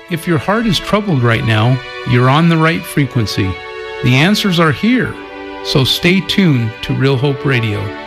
If your heart is troubled right now, you're on the right frequency. The answers are here, so stay tuned to Real Hope Radio.